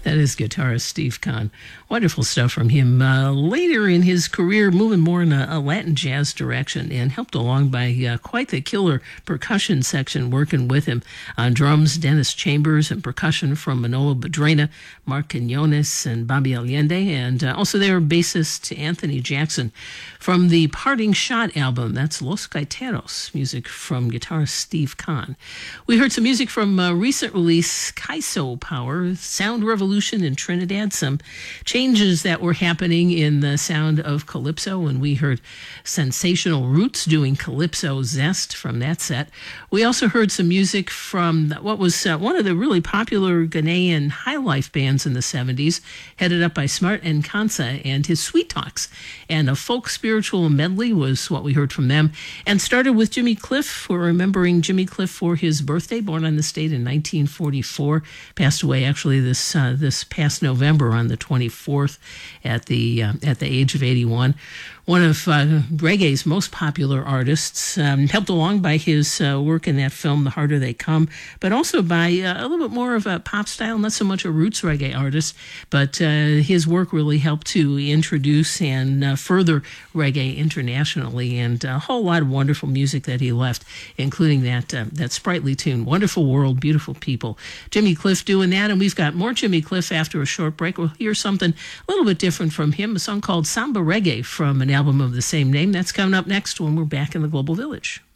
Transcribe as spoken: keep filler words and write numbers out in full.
That is guitarist Steve Kahn. Wonderful stuff from him. Uh, later in his career, moving more in a, a Latin jazz direction, and helped along by uh, quite the killer percussion section working with him. On drums, Dennis Chambers, and percussion from Manolo Badrena, Mark Quinones, and Bobby Allende, and uh, also their bassist Anthony Jackson. From the Parting Shot album, that's Los Gaiteros, music from guitarist Steve Kahn. We heard some music from uh, recent release Kaiso Power, Sound Revolution in Trinidad, some changes that were happening in the sound of Calypso, and we heard Sensational Roots doing Calypso Zest from that set. We also heard some music from what was uh, one of the really popular Ghanaian high life bands in the seventies, headed up by Smart Nkansa and his Sweet Talks. And a folk spiritual medley was what we heard from them. And started with Jimmy Cliff. We're remembering Jimmy Cliff for his birthday, born on the state in nineteen forty-four. Passed away actually this uh, this past November on the twenty-fourth at the uh, at the age of eighty-one. One of uh, reggae's most popular artists, um, helped along by his uh, work in that film, The Harder They Come, but also by uh, a little bit more of a pop style, not so much a roots reggae artist, but uh, his work really helped to introduce and uh, further reggae internationally, and a whole lot of wonderful music that he left, including that uh, that sprightly tune, Wonderful World, Beautiful People. Jimmy Cliff doing that, and we've got more Jimmy Cliff after a short break. We'll hear something a little bit different from him, a song called Samba Reggae from an album of the same name. That's coming up next when we're back in the Global Village.